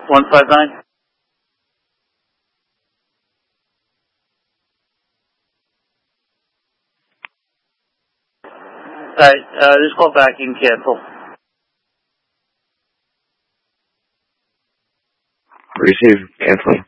159. Alright, just call back and cancel. Receive, canceling.